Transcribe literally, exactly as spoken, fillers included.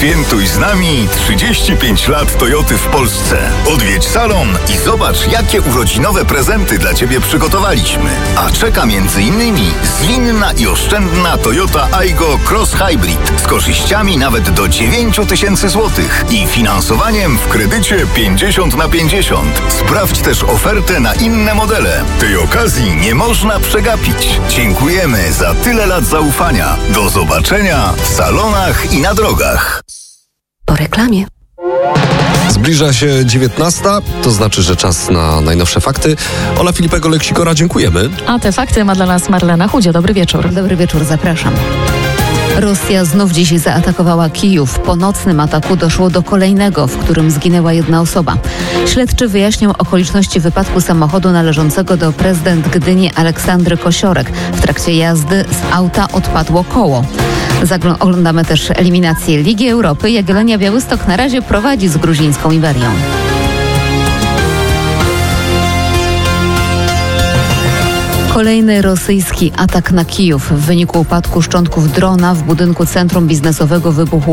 Świętuj z nami trzydzieści pięć lat Toyoty w Polsce. Odwiedź salon i zobacz, jakie urodzinowe prezenty dla Ciebie przygotowaliśmy. A czeka między innymi zwinna i oszczędna Toyota Aygo Cross Hybrid z korzyściami nawet do dziewięć tysięcy złotych i finansowaniem w kredycie pięćdziesiąt na pięćdziesiąt. Sprawdź też ofertę na inne modele. Tej okazji nie można przegapić. Dziękujemy za tyle lat zaufania. Do zobaczenia w salonach i na drogach. Po reklamie. Zbliża się dziewiętnasta, to znaczy, że czas na najnowsze fakty. Ola Filipego-Leksikora, dziękujemy. A te fakty ma dla nas Marlena Chudzie. Dobry wieczór. Dobry wieczór, zapraszam. Rosja znów dziś zaatakowała Kijów. Po nocnym ataku doszło do kolejnego, w którym zginęła jedna osoba. Śledczy wyjaśnią okoliczności wypadku samochodu należącego do prezydent Gdyni Aleksandry Kosiorek. W trakcie jazdy z auta odpadło koło. Zagl- oglądamy też eliminację Ligi Europy. Jagiellonia Białystok na razie prowadzi z gruzińską Iberią. Kolejny rosyjski atak na Kijów. W wyniku upadku szczątków drona w budynku centrum biznesowego wybuchł